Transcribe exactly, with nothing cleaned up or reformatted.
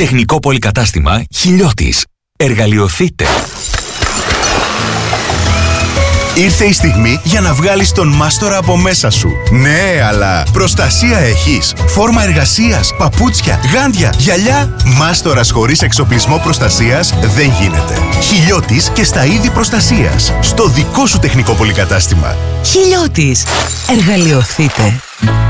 Τεχνικό πολυκατάστημα Χιλιώτης. Εργαλειοθείτε. Ήρθε η στιγμή για να βγάλεις τον μάστορα από μέσα σου. Ναι, αλλά προστασία έχεις? Φόρμα εργασίας, παπούτσια, γάντια, γυαλιά? Μάστορας χωρίς εξοπλισμό προστασίας δεν γίνεται. Χιλιώτης και στα είδη προστασίας. Στο δικό σου τεχνικό πολυκατάστημα. Χιλιώτης. Εργαλειοθείτε.